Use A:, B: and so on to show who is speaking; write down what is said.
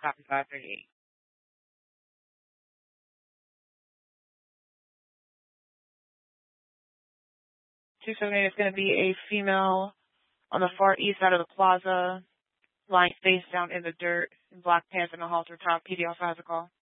A: Copy 538. 278 is going to be a female on the far east side of the plaza, lying face down in the dirt, in black pants and a halter top. PD also has a call.